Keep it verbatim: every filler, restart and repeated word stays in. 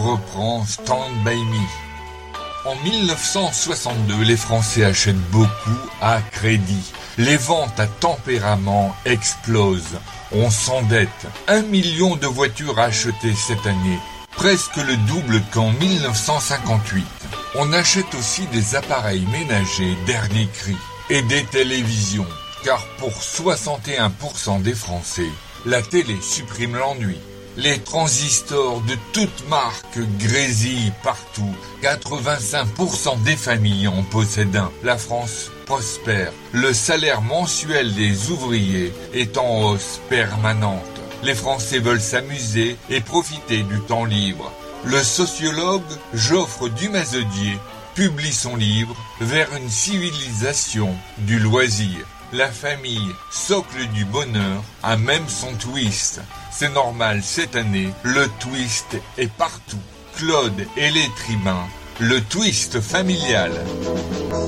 reprend Stand By Me. En mille neuf cent soixante-deux, les Français achètent beaucoup à crédit. Les ventes à tempérament explosent. On s'endette. Un million de voitures achetées cette année. Presque le double qu'en mille neuf cent cinquante-huit. On achète aussi des appareils ménagers dernier cri et des télévisions, car pour soixante et un pour cent des Français, la télé supprime l'ennui. Les transistors de toutes marques grésillent partout. quatre-vingt-cinq pour cent des familles en possèdent un. La France prospère. Le salaire mensuel des ouvriers est en hausse permanente. Les Français veulent s'amuser et profiter du temps libre. Le sociologue Geoffre Dumazedier publie son livre « Vers une civilisation du loisir ». La famille, socle du bonheur, a même son twist. C'est normal, cette année, le twist est partout. Claude et les tribuns, le twist familial.